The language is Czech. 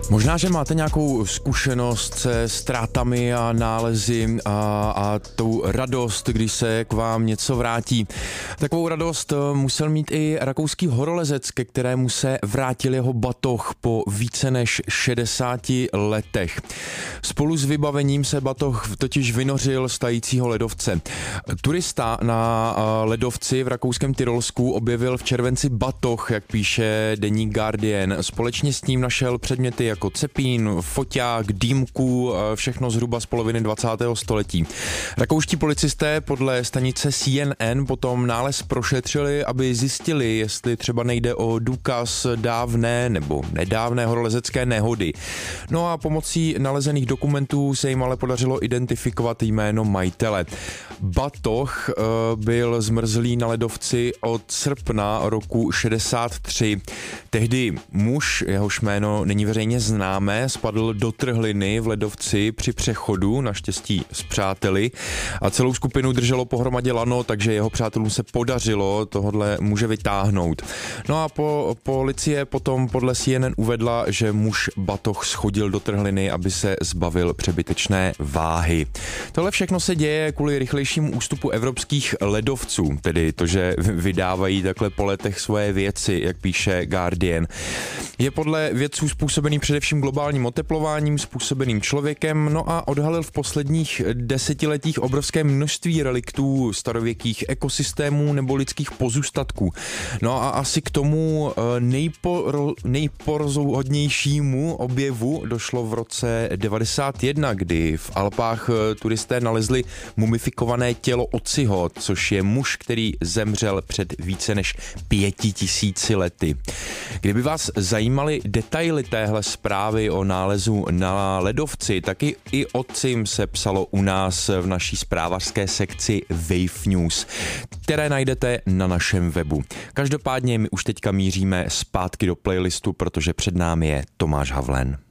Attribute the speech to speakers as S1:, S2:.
S1: Možná, že máte nějakou zkušenost se ztrátami a nálezy a tou radost, když se k vám něco vrátí. Takovou radost musel mít i rakouský horolezec, ke kterému se vrátil jeho batoh po více než 60 letech. Spolu s vybavením se batoh totiž vynořil z tajícího ledovce. Turista na ledovci v rakouském Tyrolsku objevil v červenci batoh, jak píše deník Guardian. Společně s ním našel předměty jako cepín, foťák, dýmku, všechno zhruba z poloviny 20. století. Rakouští policisté podle stanice CNN potom nález prošetřili, aby zjistili, jestli třeba nejde o důkaz dávné nebo nedávné horolezecké nehody. No a pomocí nalezených dokumentů se jim ale podařilo identifikovat jméno majitele. Batoh byl zmrzlý na ledovci od srpna roku 63. Tehdy muž, jehož jméno není veřejně známé, spadl do trhliny v ledovci při přechodu, naštěstí s přáteli, a celou skupinu drželo pohromadě lano, takže jeho přátelům se podařilo tohodle muže vytáhnout. No a policie potom podle CNN uvedla, že muž batoh schodil do trhliny, aby se zbavil přebytečné váhy. Tohle všechno se děje kvůli rychlejšímu ústupu evropských ledovců, tedy to, že vydávají takhle po letech svoje věci, jak píše Guardian. Je podle vědců způsobený především globálním oteplováním, způsobeným člověkem, no a odhalil v posledních desetiletích obrovské množství reliktů starověkých ekosystémů nebo lidských pozůstatků. No a asi k tomu nejpozoruhodnějšímu objevu došlo v roce 91, kdy v Alpách turisté nalezli mumifikované tělo Ociho, což je muž, který zemřel před více než 5000 lety. Kdyby vás zajímaly detaily téhle zprávy o nálezu na ledovci, taky i o CIM se psalo u nás v naší zprávařské sekci Wave News, které najdete na našem webu. Každopádně my už teďka míříme zpátky do playlistu, protože před námi je Tomáš Havlen.